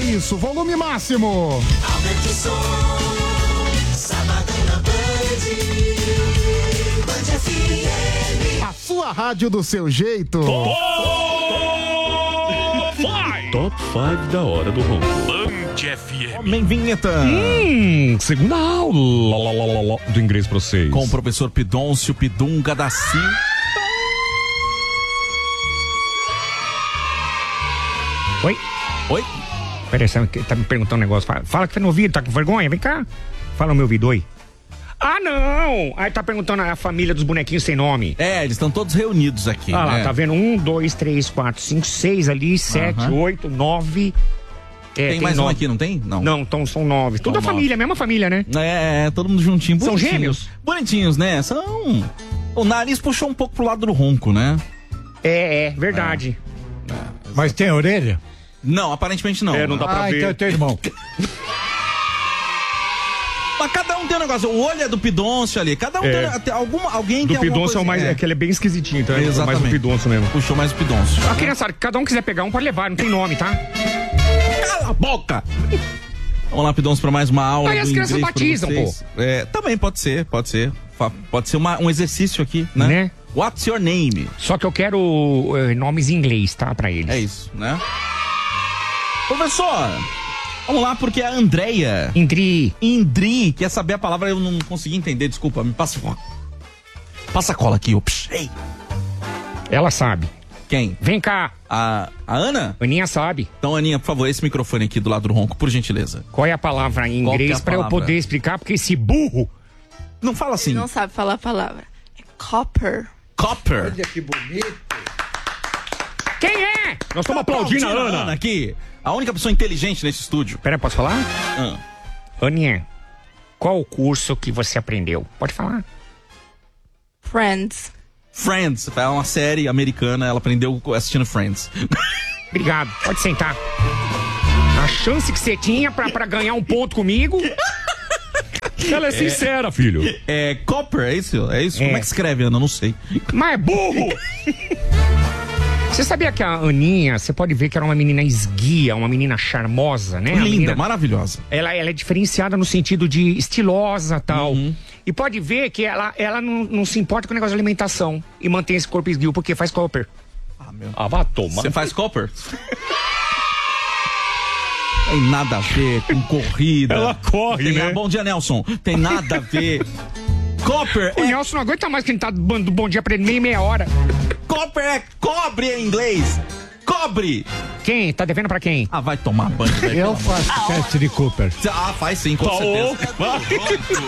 isso, volume máximo. Aumente o som, sabadão na Band FM. A sua rádio do seu jeito. Top 5 da hora do ronco. Band FM. Bem, vinheta. Segunda aula do inglês pra vocês. Com o professor Pidôncio Pidunga da Silva. Oi? Oi? Peraí, você tá me perguntando um negócio. Fala que foi no ouvido, tá com vergonha? Vem cá. Fala no meu ouvido, oi. Ah, não! Aí tá perguntando a família dos bonequinhos sem nome. É, eles estão todos reunidos aqui. Ah lá, né? tá vendo? 1, 2, 3, 4, 5, 6 ali, 7, 8, 9. Tem mais 9. um aqui, não tem? Não, então são 9. Toda a família, mesma família, né? É, todo mundo juntinho. São Bonitinhos. gêmeos? Bonitinhos, né? São. O nariz puxou um pouco pro lado do ronco, né? É, verdade. Mas tem orelha? Não, aparentemente não. É, não dá pra ver. Então é teu irmão. Mas cada um tem um negócio. O olho é do Pidôncio ali. Cada um tem alguém Do tem alguma Pidôncio é o mais. coisa. É que ele é bem esquisitinho, então é mais Exatamente. do Pidôncio mesmo. Puxou mais o Pidôncio. A criançada, cada um quiser pegar um, pode levar, não tem nome, tá? Cala a boca! Vamos lá, Pidôncio, pra mais uma aula. Aí as do crianças inglês pra batizam, vocês. É, também pode ser. Pode ser um exercício aqui, né? What's your name? Só que eu quero nomes em inglês, tá? Pra eles. É isso, né? Professor, vamos lá, porque a Andréia Indri quer saber a palavra, eu não consegui entender, desculpa, me passa a cola aqui, ei. Ela sabe. Quem? Vem cá. A Ana? Aninha sabe. Então, Aninha, por favor, esse microfone aqui do lado do ronco, por gentileza. Qual é a palavra em Qual que é inglês a pra eu palavra? poder explicar? Porque esse burro... Não fala assim. Não sabe falar a palavra. É copper. Copper. Olha que bonito. Quem é? Nós estamos aplaudindo a Ana. aqui. A única pessoa inteligente nesse estúdio. Pera, posso falar? Ah. Aninha, qual o curso que você aprendeu? Pode falar. Friends. Friends, é uma série americana, ela aprendeu assistindo Friends. Obrigado, pode sentar. A chance que você tinha pra ganhar um ponto comigo... Ela é sincera, filho. É Copper, é isso? É isso? Como é que escreve, Ana? Eu não sei. Mas é burro! Você sabia que a Aninha, você pode ver que era uma menina esguia, uma menina charmosa, né? Linda, menina, maravilhosa. ela é diferenciada no sentido de estilosa e tal. E pode ver que ela não se importa com o negócio de alimentação e mantém esse corpo esguio porque faz copper. Ah, vá tomar. Você faz Copper? Tem nada a ver com corrida. Ela corre, né? Bom dia, Nelson. Tem nada a ver. Copper O Nelson não aguenta mais que ele tá dando bom dia pra ele meia hora. Copper é cobre em inglês. Cobre. Quem? Tá devendo pra quem? Ah, vai tomar banho. Eu faço teste de Cooper. Ah, faz sim, com certeza.